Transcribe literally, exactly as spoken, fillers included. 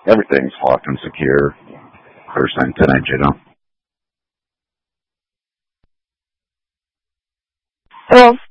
everything's locked and secure first thing tonight, you know. Hello?